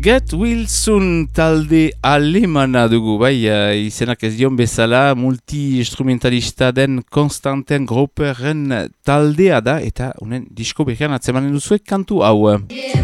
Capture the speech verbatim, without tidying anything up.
Get Wilson talde alemana dugu, bai, uh, izenak ez dion bezala, multi-instrumentalista den Konstantin Groperren taldea da, eta unen disko berean atzemanen duzuek kantu hau.